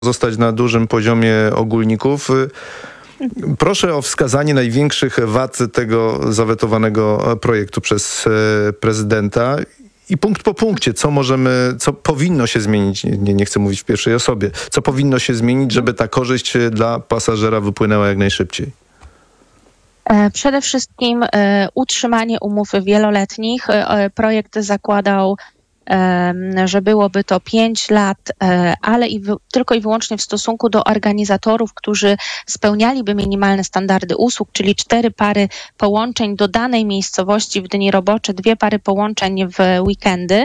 zostać na dużym poziomie ogólników. Proszę o wskazanie największych wad tego zawetowanego projektu przez prezydenta i punkt po punkcie, co powinno się zmienić, nie chcę mówić w pierwszej osobie, co powinno się zmienić, żeby ta korzyść dla pasażera wypłynęła jak najszybciej. Przede wszystkim utrzymanie umów wieloletnich. Projekt zakładał, że byłoby to 5 lat, ale tylko i wyłącznie w stosunku do organizatorów, którzy spełnialiby minimalne standardy usług, czyli 4 pary połączeń do danej miejscowości w dni robocze, 2 pary połączeń w weekendy.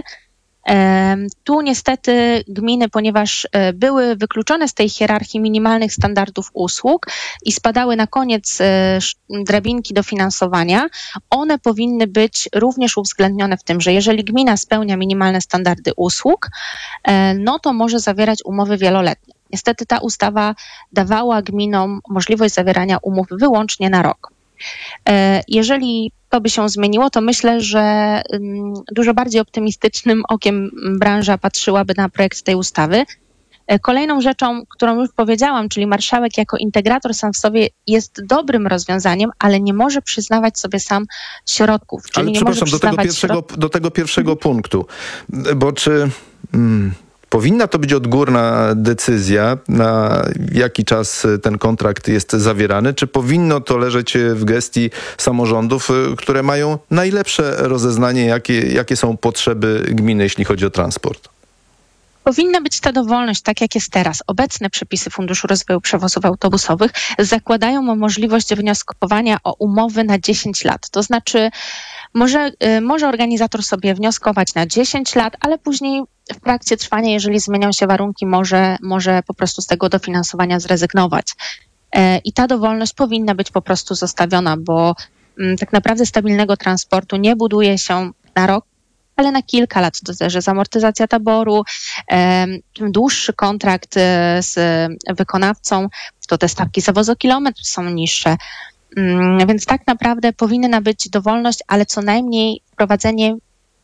Tu niestety gminy, ponieważ były wykluczone z tej hierarchii minimalnych standardów usług i spadały na koniec drabinki dofinansowania, one powinny być również uwzględnione w tym, że jeżeli gmina spełnia minimalne standardy usług, no to może zawierać umowy wieloletnie. Niestety ta ustawa dawała gminom możliwość zawierania umów wyłącznie na rok. Jeżeli to by się zmieniło, to myślę, że dużo bardziej optymistycznym okiem branża patrzyłaby na projekt tej ustawy. Kolejną rzeczą, którą już powiedziałam, czyli marszałek jako integrator sam w sobie jest dobrym rozwiązaniem, ale nie może przyznawać sobie sam środków. Czyli ale nie przepraszam, może do tego pierwszego punktu, bo czy... Powinna to być odgórna decyzja, na jaki czas ten kontrakt jest zawierany, czy powinno to leżeć w gestii samorządów, które mają najlepsze rozeznanie, jakie są potrzeby gminy, jeśli chodzi o transport? Powinna być ta dowolność, tak jak jest teraz. Obecne przepisy Funduszu Rozwoju Przewozów Autobusowych zakładają możliwość wnioskowania o umowy na 10 lat. To znaczy może organizator sobie wnioskować na 10 lat, ale później w trakcie trwania, jeżeli zmienią się warunki, może po prostu z tego dofinansowania zrezygnować. I ta dowolność powinna być po prostu zostawiona, bo tak naprawdę stabilnego transportu nie buduje się na rok, ale na kilka lat. To też jest amortyzacja taboru, dłuższy kontrakt z wykonawcą, to te stawki za wozokilometr są niższe. Więc tak naprawdę powinna być dowolność, ale co najmniej wprowadzenie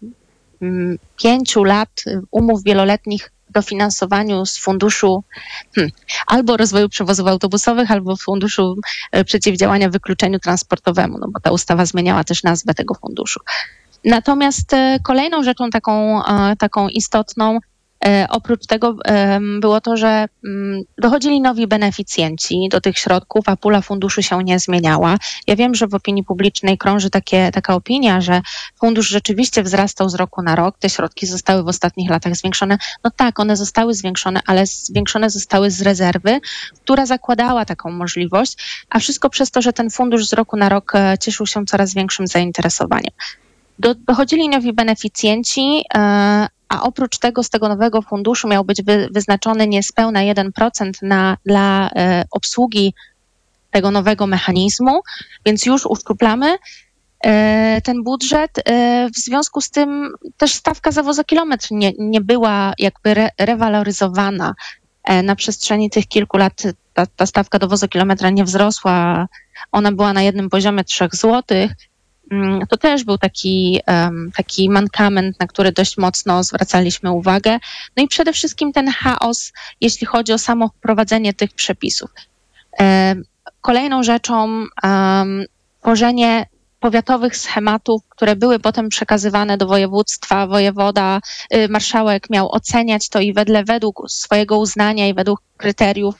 5 lat umów wieloletnich w dofinansowaniu z funduszu albo rozwoju przewozów autobusowych, albo funduszu przeciwdziałania wykluczeniu transportowemu, no bo ta ustawa zmieniała też nazwę tego funduszu. Natomiast kolejną rzeczą taką istotną oprócz tego było to, że dochodzili nowi beneficjenci do tych środków, a pula funduszu się nie zmieniała. Ja wiem, że w opinii publicznej krąży taka opinia, że fundusz rzeczywiście wzrastał z roku na rok. Te środki zostały w ostatnich latach zwiększone. No tak, one zostały zwiększone, ale zwiększone zostały z rezerwy, która zakładała taką możliwość, a wszystko przez to, że ten fundusz z roku na rok cieszył się coraz większym zainteresowaniem. Dochodzili nowi beneficjenci, a oprócz tego z tego nowego funduszu miał być wyznaczony niespełna 1% dla obsługi tego nowego mechanizmu, więc już uszczuplamy ten budżet. W związku z tym też stawka za wozokilometr nie była jakby rewaloryzowana. Na przestrzeni tych kilku lat ta stawka do wozokilometra nie wzrosła. Ona była na jednym poziomie 3 zł. To też był taki mankament, na który dość mocno zwracaliśmy uwagę. No i przede wszystkim ten chaos, jeśli chodzi o samo wprowadzenie tych przepisów. Kolejną rzeczą tworzenie powiatowych schematów, które były potem przekazywane do województwa. Marszałek miał oceniać to i według swojego uznania i według kryteriów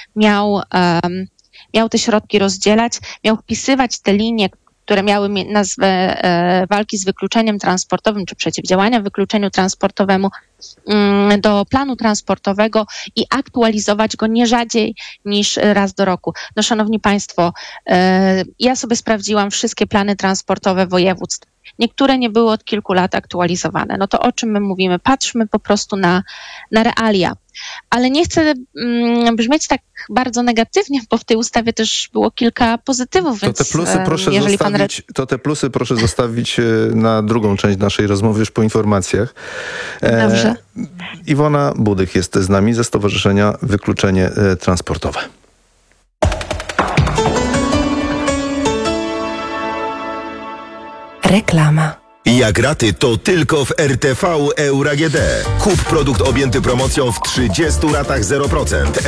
miał te środki rozdzielać, miał wpisywać te linie, które miały nazwę walki z wykluczeniem transportowym czy przeciwdziałania wykluczeniu transportowemu do planu transportowego i aktualizować go nie rzadziej niż raz do roku. No szanowni państwo, ja sobie sprawdziłam wszystkie plany transportowe województw. Niektóre nie były od kilku lat aktualizowane. No to o czym my mówimy? Patrzmy po prostu na realia. Ale nie chcę brzmieć tak bardzo negatywnie, bo w tej ustawie też było kilka pozytywów, więc te plusy proszę zostawić na drugą część naszej rozmowy już po informacjach. Dobrze. Iwona Budych jest z nami ze Stowarzyszenia Wykluczenie Transportowe. Reklama. Jak raty, to tylko w RTV Euro AGD. Kup produkt objęty promocją w 30 ratach 0%.